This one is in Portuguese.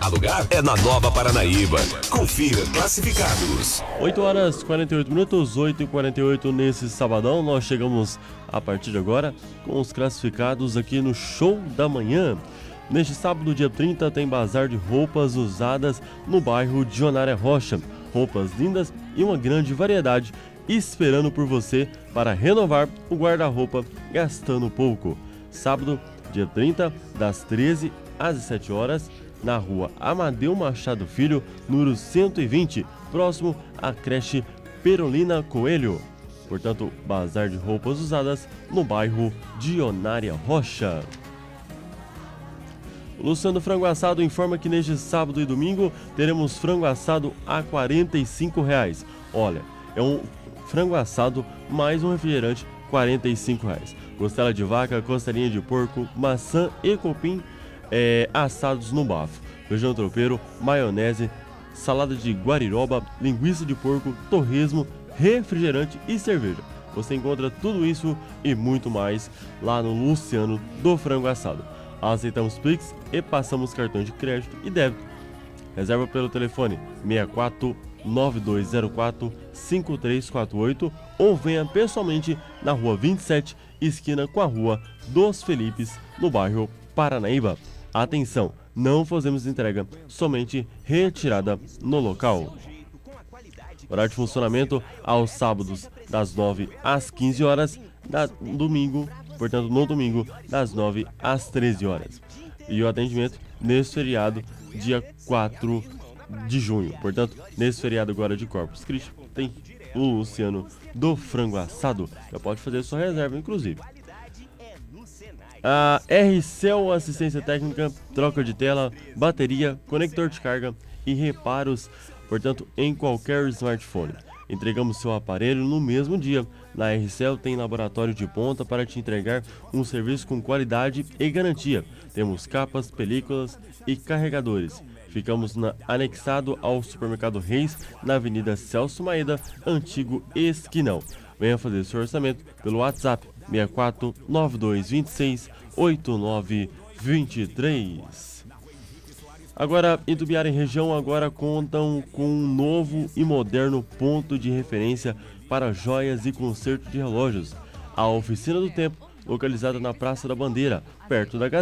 alugar é na Nova Paranaíba. Confira classificados. 8h48, 8h48 nesse sabadão. Nós chegamos a partir de agora com os classificados aqui no Show da Manhã. Neste sábado, dia 30, tem bazar de roupas usadas no bairro de Onária Rocha. Roupas lindas e uma grande variedade esperando por você para renovar o guarda-roupa gastando pouco. Sábado, dia 30, das 13 às 17 horas, na rua Amadeu Machado Filho, número 120, próximo à creche Perolina Coelho. Portanto, bazar de roupas usadas no bairro de Onária Rocha. O Luciano Frango Assado informa que neste sábado e domingo teremos frango assado a R$ 45. Olha, é um frango assado mais um refrigerante, R$ 45. Costela de vaca, costelinha de porco, maçã e cupim assados no bafo. Feijão tropeiro, maionese, salada de guariroba, linguiça de porco, torresmo, refrigerante e cerveja. Você encontra tudo isso e muito mais lá no Luciano do Frango Assado. Aceitamos Pix e passamos cartões de crédito e débito. Reserva pelo telefone 64 9204 5348 ou venha pessoalmente na rua 27, esquina com a rua dos Felipes, no bairro Paranaíba. Atenção, não fazemos entrega, somente retirada no local. Horário de funcionamento aos sábados das 9 às 15 horas, portanto no domingo das 9 às 13 horas. E o atendimento nesse feriado, dia 4 de junho. Portanto, nesse feriado agora de Corpus Christi, tem o Luciano do Frango Assado. Já pode fazer sua reserva, inclusive. A RCEL Assistência Técnica, troca de tela, bateria, conector de carga e reparos, portanto, em qualquer smartphone. Entregamos seu aparelho no mesmo dia. Na RCEL tem laboratório de ponta para te entregar um serviço com qualidade e garantia. Temos capas, películas e carregadores. Ficamos anexado ao Supermercado Reis, na Avenida Celso Maeda, antigo Esquinão. Venha fazer seu orçamento pelo WhatsApp 64 9226 8923. Agora, Itubiara e região agora contam com um novo e moderno ponto de referência para joias e conserto de relógios. A Oficina do Tempo, localizada na Praça da Bandeira, perto da